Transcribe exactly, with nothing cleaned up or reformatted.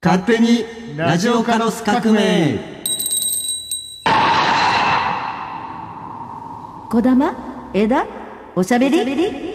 勝手にラジオカロス革命。 小玉、枝、おしゃべり